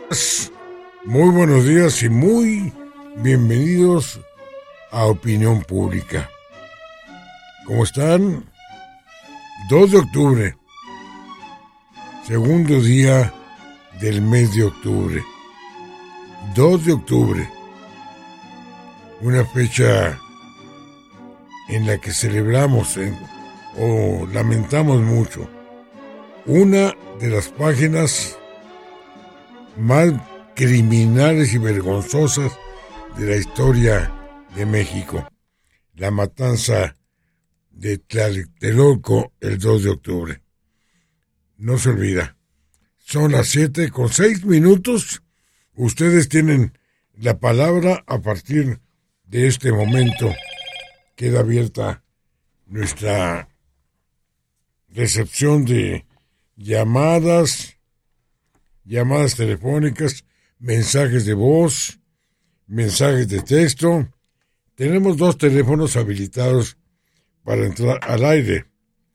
Muy buenos días y muy bienvenidos a Opinión Pública. ¿Cómo están? 2 de octubre, segundo día del mes de octubre. 2 de octubre, una fecha en la que celebramos o lamentamos mucho una de las páginas más criminales y vergonzosas de la historia de México, la matanza de Tlatelolco el 2 de octubre. No se olvida, son las 7:06. Ustedes tienen la palabra. A partir de este momento queda abierta nuestra recepción de llamadas telefónicas, mensajes de voz, mensajes de texto. Tenemos 2 teléfonos habilitados para entrar al aire: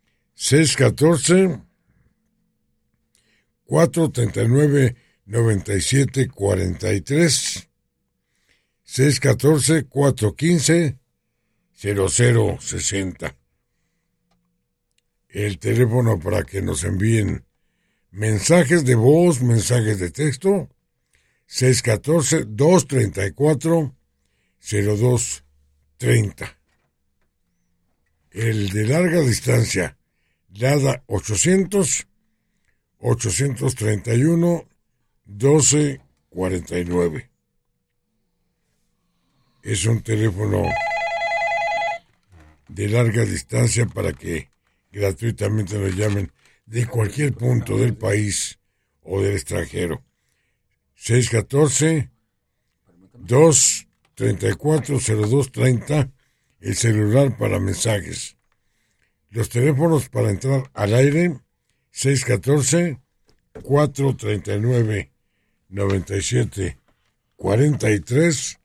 614-439-9743, 614-415-0060. El teléfono para que nos envíen mensajes de voz, mensajes de texto: 614-234-0230. El de larga distancia, LADA 800-831-1249. Es un teléfono de larga distancia para que gratuitamente nos llamen de cualquier punto del país o del extranjero. 614-234-0230, el celular para mensajes. Los teléfonos para entrar al aire: 614-439-9743,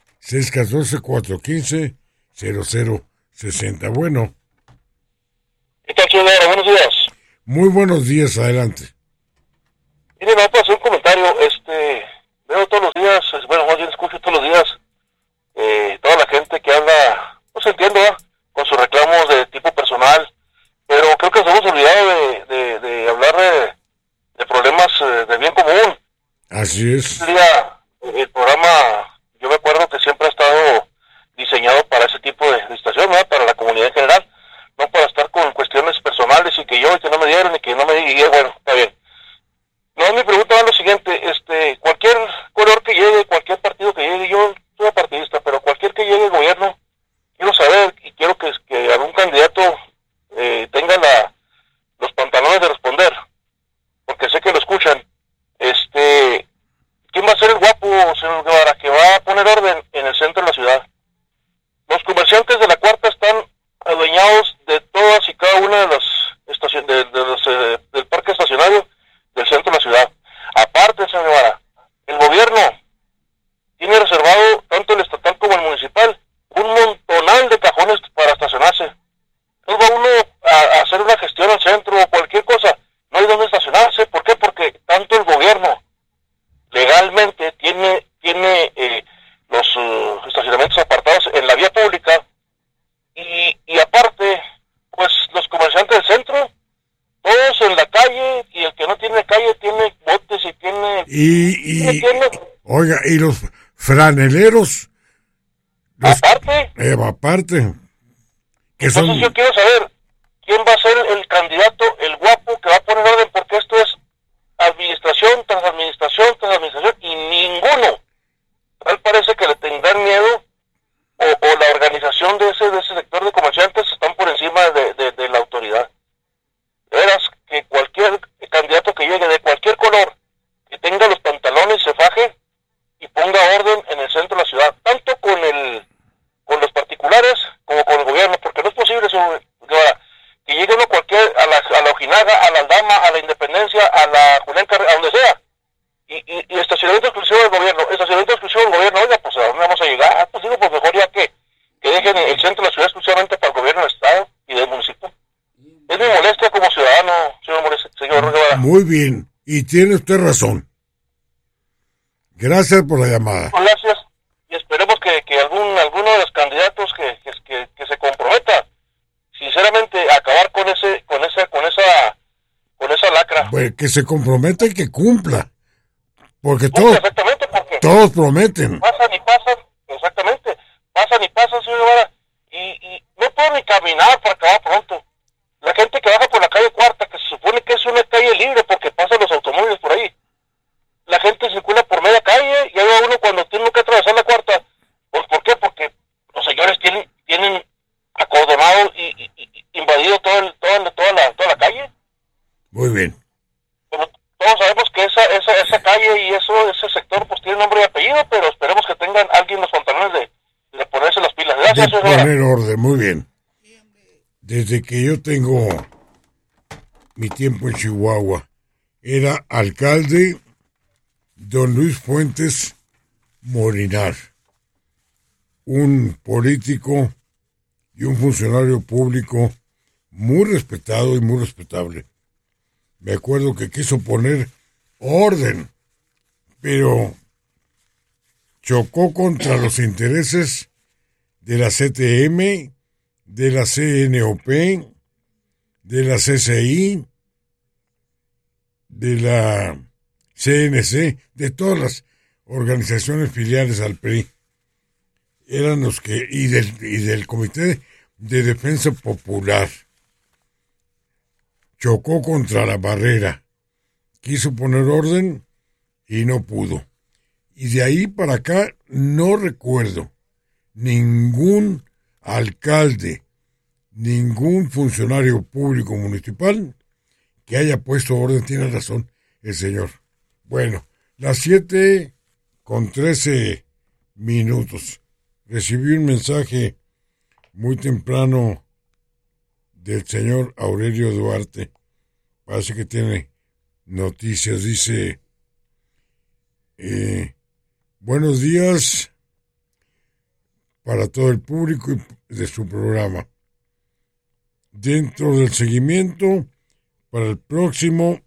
614-415-0060. Bueno. ¿Qué tal, señor? Buenos días. Muy buenos días, adelante. Mire, me voy a hacer un comentario. Veo todos los días, más bien escucho todos los días, toda la gente que habla, pues entiendo, con sus reclamos de tipo personal, pero creo que nos hemos olvidado de hablar de problemas del bien común. Así es. El programa, yo me acuerdo que siempre ha estado diseñado para ese tipo de situación, ¿no? Para la comunidad en general, no para estar con cuestiones personales y que no me dieron y que no me dieron. Bueno, está bien. No, mi pregunta va a lo siguiente: cualquier color que llegue, cualquier partido que llegue, yo soy partidista, pero cualquier que llegue el gobierno, quiero saber y quiero que algún candidato tenga los pantalones de responder, porque sé que lo escuchan. ¿Quién va a ser el guapo, señor Guevara, que va a poner orden en el centro de la ciudad? Los comerciantes de la Cuarta están adueñados de todas y cada una de las estaciones del parque estacionario del centro de la ciudad. Aparte, señor Guevara, el gobierno tiene reservado, tanto el estatal como el municipal, un montonal de cajones para estacionarse. Entonces va uno a hacer una gestión al centro o cualquier cosa, no hay dónde estacionarse. ¿Por qué? Porque tanto el gobierno legalmente tiene los estacionamientos apartados en la vía pública, y aparte, pues los comerciantes del centro, todos en la calle, y el que no tiene calle tiene botes y tiene... Oiga, y los franeleros... Aparte. Que entonces yo quiero saber quién va a ser el candidato, el guapo, que va a poner orden, porque esto es administración tras administración tras administración, y ninguno, tal parece que le tendrán miedo, o la organización de ese sector de comerciantes están por encima de la autoridad. De veras, que cualquier candidato que llegue de cualquier color, que tenga los pantalones, se faje y ponga orden en el centro de la ciudad, tanto con los particulares como con el gobierno, porque no es posible eso, que llegue uno cualquier, a la Ojinaga, a la Aldama, a la Independencia, a la Julián Carrera, a donde sea, y estacionamiento exclusivo del gobierno, oiga, pues ¿a dónde vamos a llegar? Pues digo, pues mejor ya que dejen el centro de la ciudad exclusivamente para el gobierno del estado y del municipio. Es mi molestia como ciudadano, señor Guevara. Muy bien, y tiene usted razón. Gracias por la llamada. Gracias, y esperemos que alguno de los candidatos que se comprometa, sinceramente, a acabar con esa lacra. Pues que se comprometa y que cumpla. Porque Exactamente, porque todos prometen. pasan y pasan, exactamente, pasan y pasan, señor Guevara, y no puedo ni caminar para acabar pronto. La gente que baja por la calle Cuarta, que se supone que es una calle libre porque pasan los automóviles por ahí, la gente circula por media calle y ahí va uno cuando tiene que atravesar la Cuarta. Pues, ¿por qué? Porque los señores tienen acordonado y invadido toda la calle. Muy bien. Pero todos sabemos que esa calle y ese sector pues tiene nombre y apellido, pero esperemos que tengan alguien los pantalones de ponerse las pilas. Gracias, De poner orden, muy bien. Desde que yo tengo mi tiempo en Chihuahua, era alcalde don Luis Fuentes Molinar, un político y un funcionario público muy respetado y muy respetable. Me acuerdo que quiso poner orden, pero chocó contra los intereses de la CTM, de la CNOP, de la CCI, de la CNC, de todas las organizaciones filiales al PRI. Eran los que, y del Comité de Defensa Popular. Chocó contra la barrera, quiso poner orden y no pudo. Y de ahí para acá no recuerdo ningún alcalde, ningún funcionario público municipal que haya puesto orden. Tiene razón el señor. Bueno, las 7:13. Recibí un mensaje muy temprano del señor Aurelio Duarte. Parece que tiene noticias. Dice, buenos días para todo el público de su programa. Dentro del seguimiento para el próximo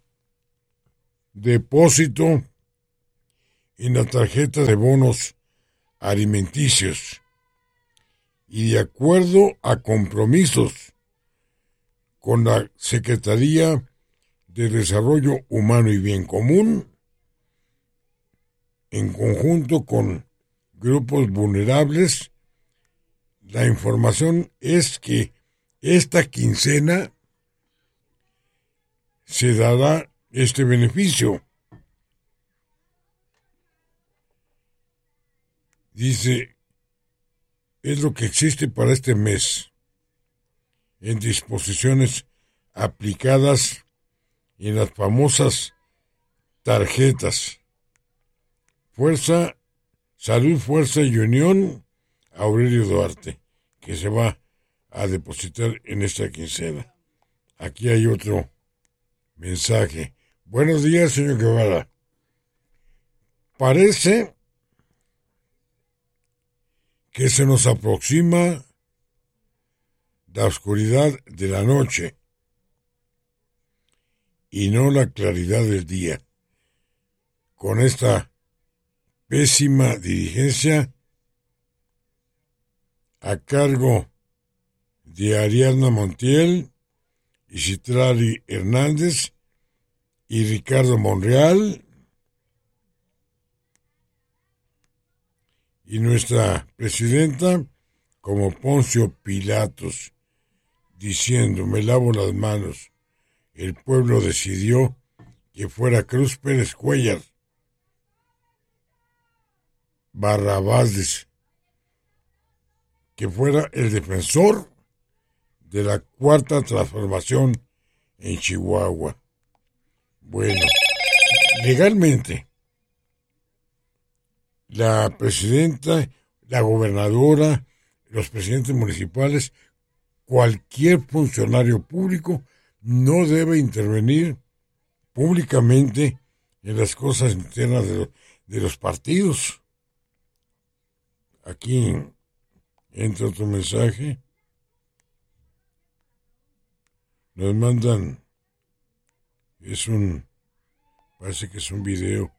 depósito en la tarjeta de bonos alimenticios y de acuerdo a compromisos con la Secretaría de Desarrollo Humano y Bien Común, en conjunto con grupos vulnerables, la información es que esta quincena se dará este beneficio. Dice, es lo que existe para este mes, en disposiciones aplicadas en las famosas tarjetas Fuerza, Salud, Fuerza y Unión Aurelio Duarte, que se va a depositar en esta quincena. Aquí hay otro mensaje. Buenos días, señor Guevara. Parece que se nos aproxima la oscuridad de la noche y no la claridad del día. Con esta pésima dirigencia a cargo de Ariadna Montiel, Citlali Hernández y Ricardo Monreal, y nuestra presidenta como Poncio Pilatos, diciendo, me lavo las manos, el pueblo decidió que fuera Cruz Pérez Cuellar, Barrabás, que fuera el defensor de la cuarta transformación en Chihuahua. Bueno, legalmente, la presidenta, la gobernadora, los presidentes municipales, cualquier funcionario público no debe intervenir públicamente en las cosas internas de los partidos. Aquí entra otro mensaje. Nos mandan, parece que es un video